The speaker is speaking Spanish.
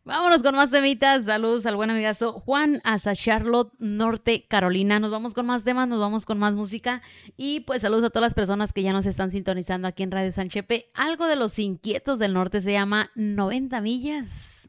Vámonos con más temitas. Saludos al buen amigazo Juan hasta Charlotte, Norte Carolina. Nos vamos con más temas, nos vamos con más música. Y pues saludos a todas las personas que ya nos están sintonizando aquí en Radio Sanchepe. Algo de los inquietos del norte se llama 90 millas.